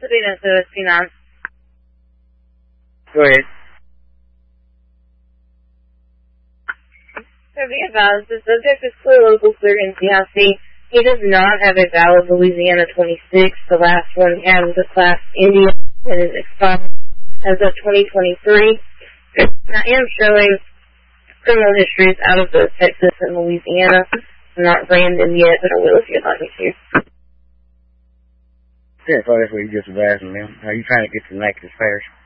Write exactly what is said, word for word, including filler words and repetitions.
Sabina, so it's C nine. Go ahead. So be advised, the subject is clear local clear N C I C. He does not have a valid Louisiana twenty-six. The last one he had was a Class Indian and is expired as of twenty twenty-three. I am showing criminal histories out of both Texas and Louisiana. I'm not ran them yet, but I will if you'd like me to. Yeah, so that's what you just advising them. Are you trying to get the necklace first?